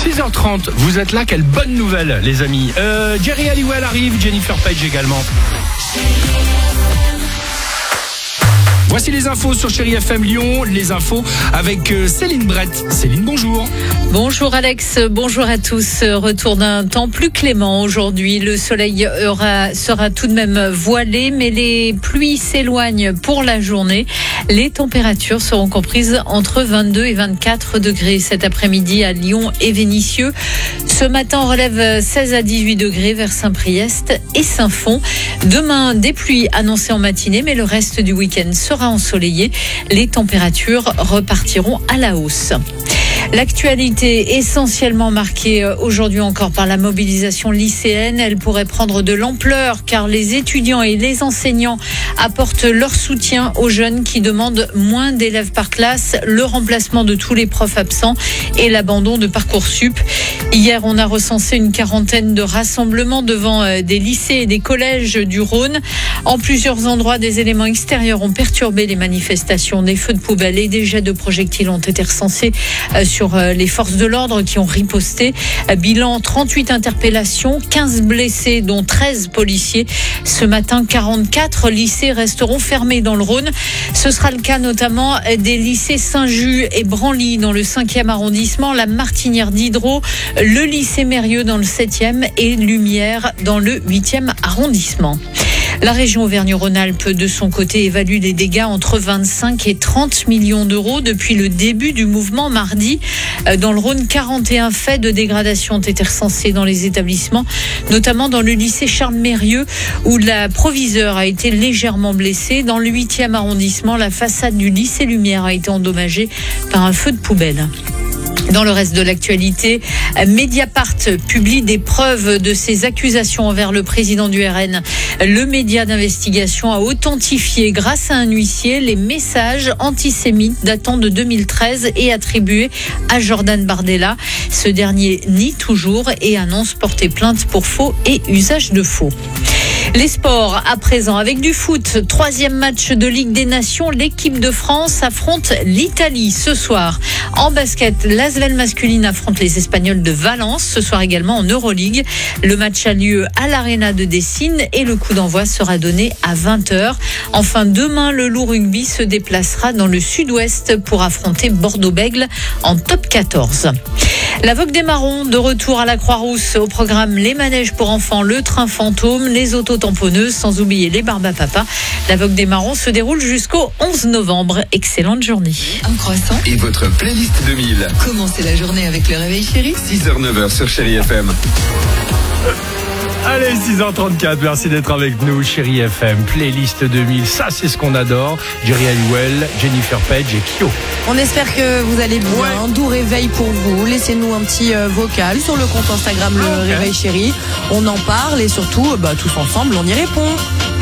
6h30, vous êtes là, quelle bonne nouvelle les amis. Jerry Halliwell arrive, Jennifer Page également. Voici les infos sur Chérie FM Lyon, les infos avec Céline Brett. Céline, bonjour. Bonjour Alex, bonjour à tous. Retour d'un temps plus clément aujourd'hui. Le soleil sera tout de même voilé, mais les pluies s'éloignent pour la journée. Les températures seront comprises entre 22 et 24 degrés cet après-midi à Lyon et Vénissieux. Ce matin, on relève 16 à 18 degrés vers Saint-Priest et Saint-Fond. Demain, des pluies annoncées en matinée, mais le reste du week-end sera ensoleillé. Les températures repartiront à la hausse. L'actualité essentiellement marquée aujourd'hui encore par la mobilisation lycéenne. Elle pourrait prendre de l'ampleur car les étudiants et les enseignants apportent leur soutien aux jeunes qui demandent moins d'élèves par classe, le remplacement de tous les profs absents et l'abandon de Parcoursup. Hier, on a recensé une quarantaine de rassemblements devant des lycées et des collèges du Rhône. En plusieurs endroits, des éléments extérieurs ont perturbé les manifestations. Des feux de poubelle et des jets de projectiles ont été recensés sur les forces de l'ordre qui ont riposté. Bilan 38 interpellations, 15 blessés dont 13 policiers. Ce matin, 44 lycées resteront fermés dans le Rhône. Ce sera le cas notamment des lycées Saint-Just et Branly dans le 5e arrondissement, la Martinière d'Hydro, le lycée Mérieux dans le 7e et Lumière dans le 8e arrondissement. La région Auvergne-Rhône-Alpes, de son côté, évalue les dégâts entre 25 et 30 millions d'euros depuis le début du mouvement mardi. Dans le Rhône, 41 faits de dégradation ont été recensés dans les établissements, notamment dans le lycée Charles-Mérieux, où la proviseure a été légèrement blessée. Dans le 8e arrondissement, la façade du lycée Lumière a été endommagée par un feu de poubelle. Dans le reste de l'actualité, Mediapart publie des preuves de ses accusations envers le président du RN. Le média d'investigation a authentifié grâce à un huissier les messages antisémites datant de 2013 et attribués à Jordan Bardella. Ce dernier nie toujours et annonce porter plainte pour faux et usage de faux. Les sports à présent avec du foot. 3e match de Ligue des Nations. L'équipe de France affronte l'Italie ce soir. En basket, l'Asvel masculine affronte les Espagnols de Valence. Ce soir également en Euroleague. Le match a lieu à l'Arena de Dessine et le coup d'envoi sera donné à 20h. Enfin, demain, le Loup Rugby se déplacera dans le sud-ouest pour affronter Bordeaux-Bègles en top 14. La Vogue des Marrons, de retour à la Croix-Rousse. Au programme, les manèges pour enfants, le train fantôme, les auto-tamponneuses, sans oublier les barbes à papa. La Vogue des Marrons se déroule jusqu'au 11 novembre. Excellente journée. Un croissant et votre playlist 2000. Commencez la journée avec le réveil chéri. 6h-9h sur Chérie FM. Allez, 6h34, merci d'être avec nous, Chérie FM, playlist 2000, ça c'est ce qu'on adore. Jerry Halliwell, Jennifer Page et Kyo. On espère que vous allez bien, ouais. Doux réveil pour vous. Laissez-nous un petit vocal sur le compte Instagram Le Réveil Chéri. On en parle et surtout, tous ensemble, on y répond.